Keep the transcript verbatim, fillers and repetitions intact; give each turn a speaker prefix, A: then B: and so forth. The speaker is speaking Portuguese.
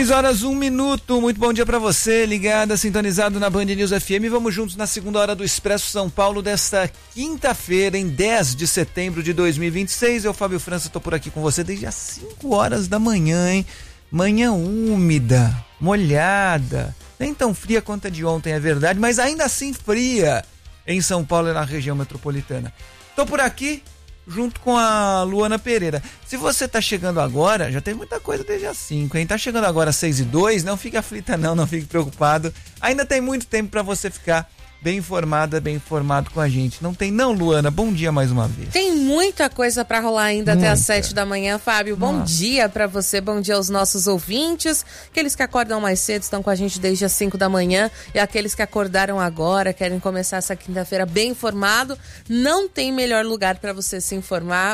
A: seis horas, um minuto, muito bom dia pra você, ligada, sintonizado na Band News F M. Vamos juntos na segunda hora do Expresso São Paulo desta quinta-feira, em dez de setembro de dois mil e vinte e seis. Eu, Fábio França, tô por aqui com você desde as cinco horas da manhã, hein? Manhã úmida, molhada, nem tão fria quanto a de ontem, é verdade, mas ainda assim fria em São Paulo e na região metropolitana. Tô por aqui junto com a Luana Pereira. Se você tá chegando agora, já tem muita coisa desde as cinco, hein? Tá chegando agora às seis e dois, não fique aflita não, não fique preocupado. Ainda tem muito tempo para você ficar bem informada, bem informado com a gente. Não tem não, Luana? Bom dia mais uma vez.
B: Tem muita coisa para rolar ainda
A: muita.
B: Até às sete da manhã, Fábio. Bom
A: Nossa.
B: dia para você, bom dia aos nossos ouvintes, aqueles que acordam mais cedo, estão com a gente desde as cinco da manhã, e aqueles que acordaram agora, querem começar essa quinta-feira bem informado. Não tem melhor lugar para você se informar